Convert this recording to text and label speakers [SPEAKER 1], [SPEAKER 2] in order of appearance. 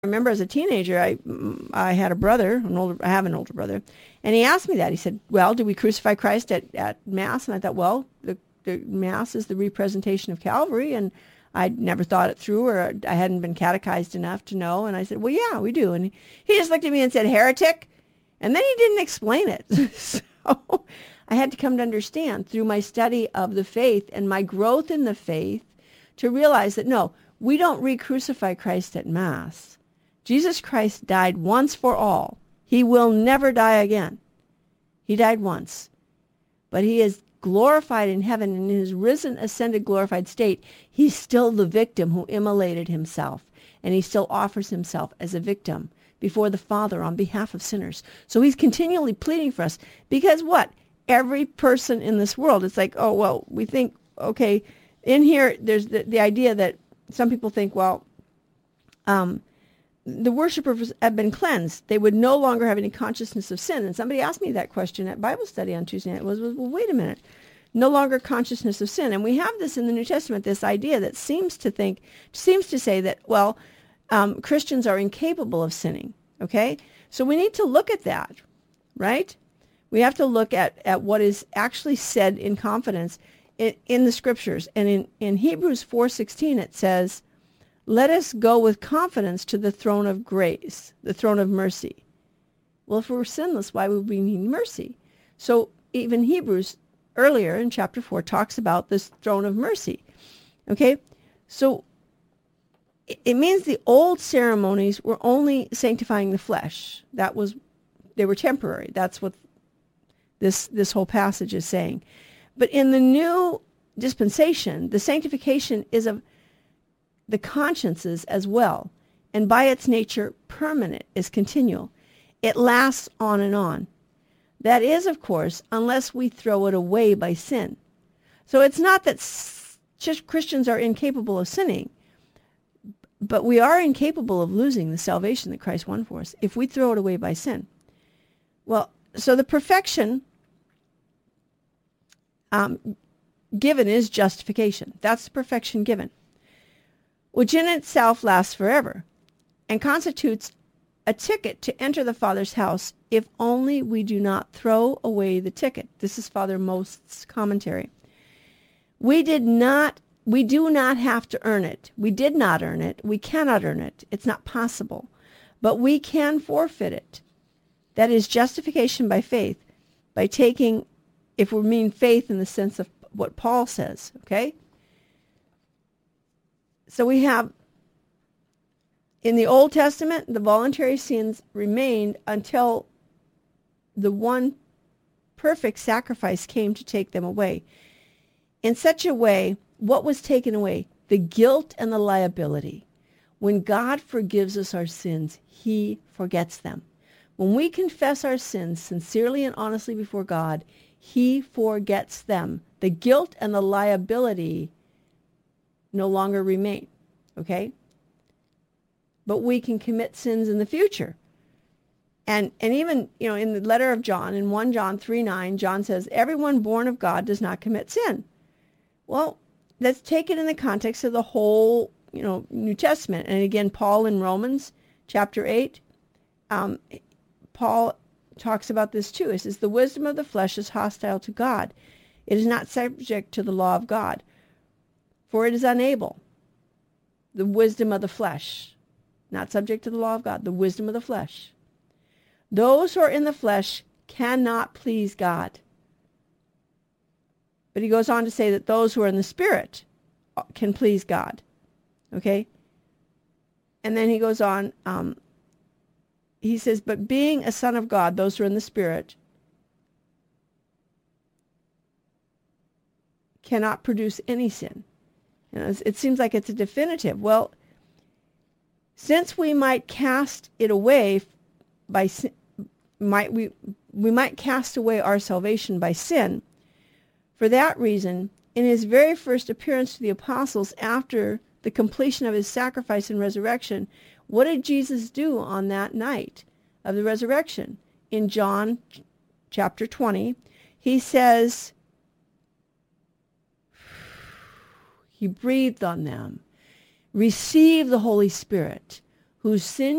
[SPEAKER 1] remember as a teenager, I had a brother, I have an older brother, and he asked me that. He said, well, do we crucify Christ at Mass? And I thought, well, the Mass is the representation of Calvary, and I'd never thought it through, or I hadn't been catechized enough to know. And I said, well, yeah, we do. And he just looked at me and said, heretic. And then he didn't explain it. So I had to come to understand through my study of the faith and my growth in the faith to realize that, no, we don't re-crucify Christ at Mass. Jesus Christ died once for all. He will never die again. He died once. But he is glorified in heaven, and in his risen, ascended, glorified state, he's still the victim who immolated himself, and he still offers himself as a victim before the Father on behalf of sinners. So he's continually pleading for us, because what? Every person in this world, it's like, oh, well, we think, okay, in here, there's the idea that some people think, well, the worshipers have been cleansed. They would no longer have any consciousness of sin. And somebody asked me that question at Bible study on Tuesday night. Well, wait a minute. No longer consciousness of sin. And we have this in the New Testament, this idea that seems to say that, well, Christians are incapable of sinning. Okay? So we need to look at that, right? We have to look at what is actually said in confidence in the Scriptures. And in Hebrews 4:16 it says, let us go with confidence to the throne of grace, the throne of mercy. Well, if we're sinless, why would we need mercy? So even Hebrews earlier in chapter 4 talks about this throne of mercy. Okay? So it means the old ceremonies were only sanctifying the flesh. They were temporary. That's what this whole passage is saying. But in the new dispensation, the sanctification is of the consciences as well, and by its nature permanent, is continual. It lasts on and on. That is, of course, unless we throw it away by sin. So it's not that just Christians are incapable of sinning, but we are incapable of losing the salvation that Christ won for us if we throw it away by sin. Well, so the perfection given is justification. That's the perfection given, which in itself lasts forever and constitutes a ticket to enter the Father's house if only we do not throw away the ticket. This is Father Most's commentary. We do not have to earn it. We did not earn it. We cannot earn it. It's not possible. But we can forfeit it. That is justification by faith, by taking, if we mean faith in the sense of what Paul says, okay? So we have, in the Old Testament, the voluntary sins remained until the one perfect sacrifice came to take them away. In such a way, what was taken away? The guilt and the liability. When God forgives us our sins, he forgets them. When we confess our sins sincerely and honestly before God, he forgets them. The guilt and the liability no longer remain, okay? But we can commit sins in the future. And even, in the letter of John, in 1 John 3:9, John says, everyone born of God does not commit sin. Well, let's take it in the context of the whole, New Testament. And again, Paul in Romans chapter 8, Paul talks about this too. He says, the wisdom of the flesh is hostile to God. It is not subject to the law of God, for it is unable. The wisdom of the flesh, not subject to the law of God, the wisdom of the flesh. Those who are in the flesh cannot please God. But he goes on to say that those who are in the Spirit can please God. Okay? And then he goes on, he says, but being a son of God, those who are in the Spirit, cannot produce any sin. It seems like it's a definitive. Well, since we might cast it away by sin, we might cast away our salvation by sin. For that reason, in his very first appearance to the apostles after the completion of his sacrifice and resurrection, what did Jesus do on that night of the resurrection? In John chapter 20, he says, he breathed on them, receive the Holy Spirit. whose sin